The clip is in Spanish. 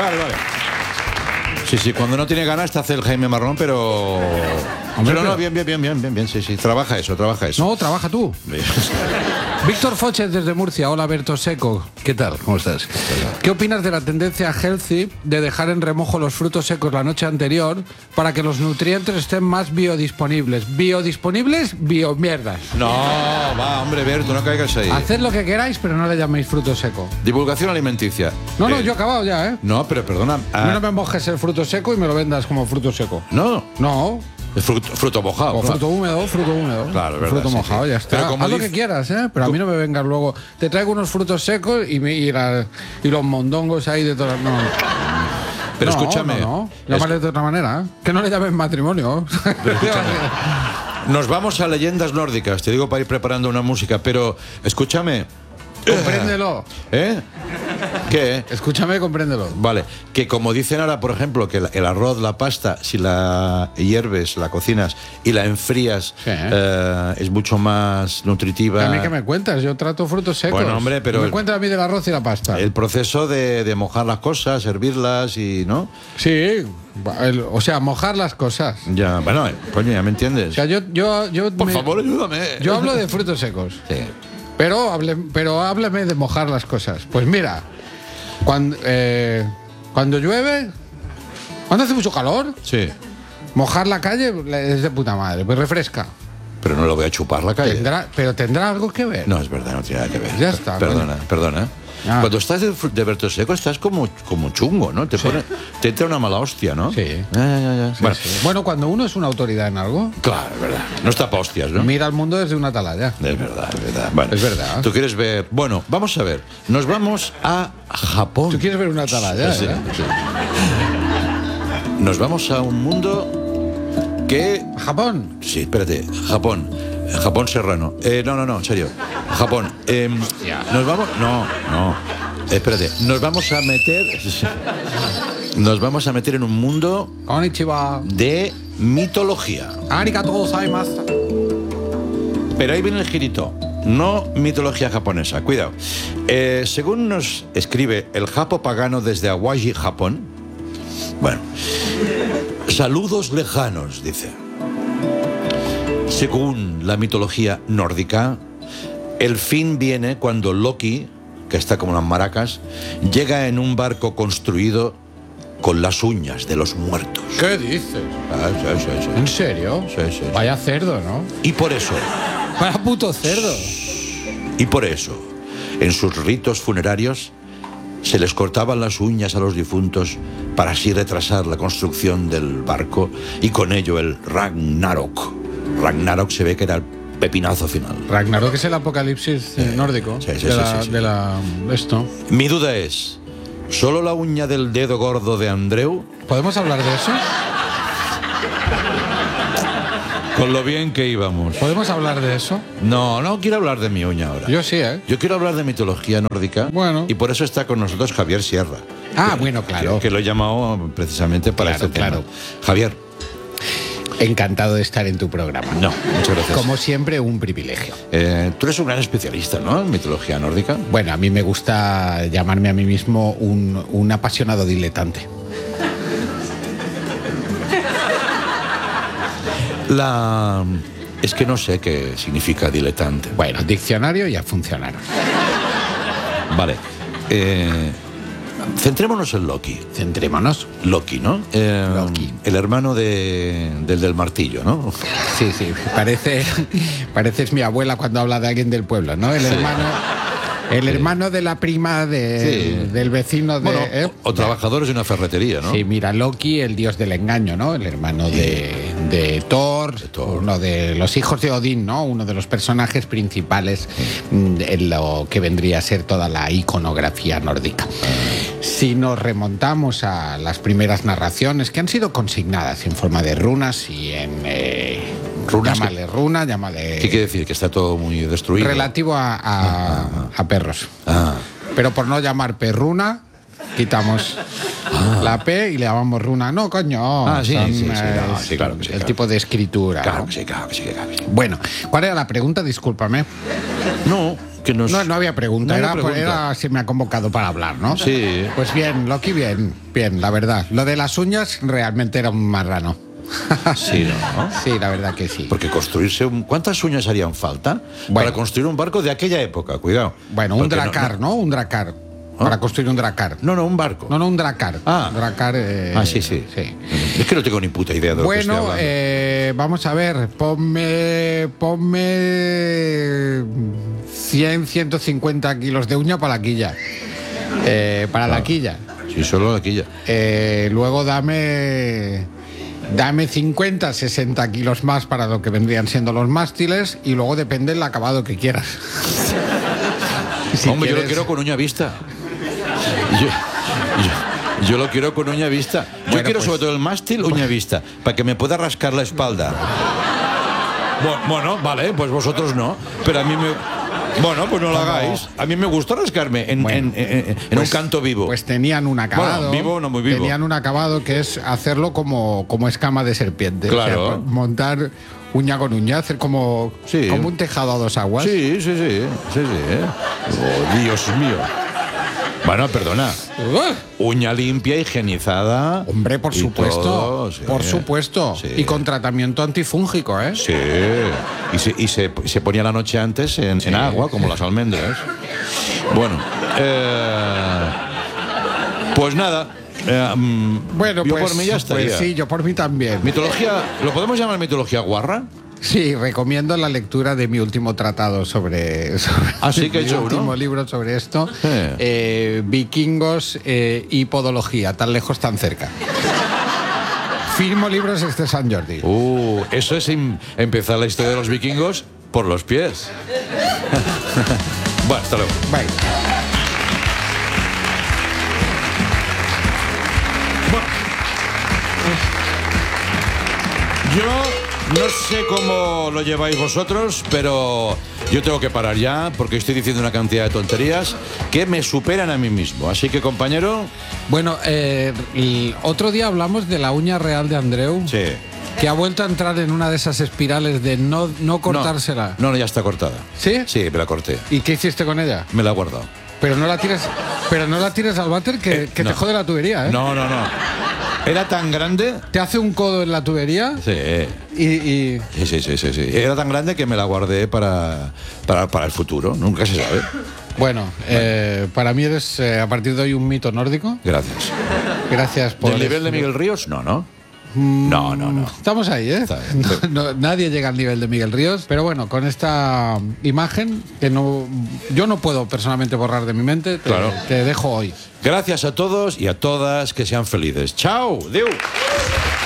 vale. Sí, cuando no tiene ganas te hace el Jaime Marrón, pero... Hombre, no, bien, sí, trabaja eso. No, trabaja tú. Víctor Foches desde Murcia. Hola, Berto Seco. ¿Qué tal? ¿Cómo estás? ¿Qué opinas de la tendencia healthy de dejar en remojo los frutos secos la noche anterior para que los nutrientes estén más biodisponibles? ¿Biodisponibles? Biomierdas. No, va, hombre, Berto, no caigas ahí. Haced lo que queráis, pero no le llaméis fruto seco. Divulgación alimenticia. No, yo he acabado ya, ¿eh? No, pero perdona. A mí no me mojes el fruto seco y me lo vendas como fruto seco. No. Es fruto mojado. O fruto húmedo. Claro, es verdad. Fruto mojado, ya está. Haz lo que quieras, ¿eh? Pero a mí no me vengas luego. Te traigo unos frutos secos y los mondongos ahí de todas. No. Pero escúchame. No. Llámale de otra manera, ¿eh? Que no le llamen matrimonio. Nos vamos a leyendas nórdicas. Te digo para ir preparando una música, pero escúchame. Compréndelo. ¿Qué? Escúchame, compréndelo. Vale, que como dicen ahora, por ejemplo, que el arroz, la pasta, si la hierves, la cocinas y la enfrías, sí, es mucho más nutritiva. ¿A mí qué me cuentas? Yo trato frutos secos. Bueno, hombre, pero... Me cuentas a mí del arroz y la pasta. El proceso de mojar las cosas, hervirlas y... ¿no? Sí, o sea, mojar las cosas. Ya, bueno, coño, ya me entiendes. O sea, Por favor, ayúdame. Yo hablo de frutos secos. Sí. Pero háblame de mojar las cosas. Pues mira, cuando llueve, cuando hace mucho calor, sí, mojar la calle es de puta madre, pues refresca. Pero no lo voy a chupar la calle. ¿Tendrá algo que ver? No, es verdad, no tiene nada que ver. Ya está. Perdona. Ah. Cuando estás de Berto Seco estás como chungo, ¿no? Te entra una mala hostia, ¿no? Sí. Ya. Sí, bueno, cuando uno es una autoridad en algo... Claro, es verdad. No está pa' hostias, ¿no? Mira al mundo desde una atalaya. Es verdad. Bueno, es verdad. ¿Tú quieres ver...? Bueno, vamos a ver. Nos vamos a Japón. ¿Tú quieres ver una atalaya? Sí. Nos vamos a un mundo que... ¿Japón? Sí, espérate. Japón serrano. No, en serio. Japón. Nos vamos... No. Espérate. Nos vamos a meter en un mundo... Konnichiwa. De mitología. Arigatou gozaimasu. Pero ahí viene el girito. No mitología japonesa. Cuidado. Según nos escribe el Japo Pagano desde Awaji, Japón. Bueno. Saludos lejanos, dice. Según la mitología nórdica, el fin viene cuando Loki, que está como las maracas, llega en un barco construido con las uñas de los muertos. ¿Qué dices? Sí. ¿En serio? Sí. Vaya cerdo, ¿no? Y por eso... Vaya puto cerdo. Y por eso, en sus ritos funerarios, se les cortaban las uñas a los difuntos para así retrasar la construcción del barco y con ello el Ragnarok. Ragnarok se ve que era el pepinazo final. Ragnarok es el apocalipsis nórdico. Sí. Esto. Mi duda es, ¿solo la uña del dedo gordo de Andreu? ¿Podemos hablar de eso? Con lo bien que íbamos. ¿Podemos hablar de eso? No quiero hablar de mi uña ahora. Yo sí, ¿eh? Yo quiero hablar de mitología nórdica. Bueno. Y por eso está con nosotros Javier Sierra. Bueno, claro. Que lo he llamado precisamente para este tema. Javier. Encantado de estar en tu programa. No, muchas gracias. Como siempre, un privilegio. Tú eres un gran especialista, ¿no? En mitología nórdica. Bueno, a mí me gusta llamarme a mí mismo un apasionado diletante. Es que no sé qué significa diletante. Bueno, diccionario ya funcionaron. Vale. Centrémonos en Loki. Centrémonos. Loki, ¿no? Loki. El hermano del martillo, ¿no? Sí. Pareces mi abuela cuando habla de alguien del pueblo, ¿no? El hermano de la prima del vecino de... Bueno, o trabajadores de una ferretería, ¿no? Sí, mira, Loki, el dios del engaño, ¿no? El hermano de Thor, uno de los hijos de Odín, ¿no? Uno de los personajes principales en lo que vendría a ser toda la iconografía nórdica. Si nos remontamos a las primeras narraciones que han sido consignadas en forma de runas y en... Llámale runa, llámale... ¿Qué quiere decir? Que está todo muy destruido. Relativo a perros. Pero por no llamar perruna, quitamos La P y le llamamos runa. No, coño. Sí, son, sí, claro que sí. El tipo de escritura. Claro ¿no? que sí, claro que sí. Bueno, ¿cuál era la pregunta? Discúlpame. No, que nos... No había pregunta, No había pregunta. era si me ha convocado para hablar, ¿no? Sí. Pues bien, Loki, bien, la verdad. Lo de las uñas realmente era un marrano. Sí, ¿no? Sí, la verdad que sí. Porque construirse ¿cuántas uñas harían falta para construir un barco de aquella época? Cuidado. Bueno, un Porque dracar, ¿no? Un dracar. Para construir un dracar. No, un barco. No, un dracar. Dracar. Sí. Es que no tengo ni puta idea de lo que estoy hablando. Vamos a ver, ponme 100, 150 kilos de uña para la quilla. Para la quilla. Sí, solo la quilla. Luego dame 50, 60 kilos más para lo que vendrían siendo los mástiles y luego depende del acabado que quieras. Hombre, yo lo quiero con uña vista. Yo lo quiero con uña vista. Yo quiero sobre todo el mástil uña vista, para que me pueda rascar la espalda. Bueno, vale, pues vosotros no, pero a mí me... Bueno, pues no lo hagáis. A mí me gusta rascarme en un canto vivo. Pues tenían un acabado. Bueno, vivo, no muy vivo. Tenían un acabado que es hacerlo como escama de serpiente. Claro. O sea, montar uña con uña, hacer como un tejado a dos aguas. Sí. Oh, Dios mío. Bueno, perdona. Uña limpia, higienizada. Hombre, por supuesto. Todo, sí. Por supuesto. Sí. Y con tratamiento antifúngico, ¿eh? Sí. Y se ponía la noche antes en agua, como las almendras. Bueno. Pues nada. Bueno, yo pues, por mí ya estaría. Pues sí, yo por mí también. Mitología, ¿lo podemos llamar mitología guarra? Sí, recomiendo la lectura de mi último tratado sobre Así que he hecho mi último uno. libro sobre esto. Vikingos y podología, tan lejos, tan cerca. Firmo libros este San Jordi. Eso es empezar la historia de los vikingos por los pies. Bueno, hasta luego. Bye. Yo no sé cómo lo lleváis vosotros, pero yo tengo que parar ya porque estoy diciendo una cantidad de tonterías que me superan a mí mismo. Así que, compañero... Bueno, el otro día hablamos de la uña real de Andreu. Sí. Que ha vuelto a entrar en una de esas espirales de no cortársela. No, ya está cortada. ¿Sí? Sí, me la corté. ¿Y qué hiciste con ella? Me la he guardado. Pero no la tires al váter que no. te jode la tubería, ¿eh? No. Era tan grande... Te hace un codo en la tubería. Sí. Y... Sí. Era tan grande que me la guardé para el futuro. Nunca se sabe. Bueno, para mí eres a partir de hoy un mito nórdico. Gracias. Gracias por... ¿Del nivel de Miguel Ríos? No. No. Estamos ahí, ¿eh? Nadie llega al nivel de Miguel Ríos, pero bueno, con esta imagen que yo no puedo personalmente borrar de mi mente, te dejo hoy. Gracias a todos y a todas, que sean felices. ¡Chao! ¡Deu!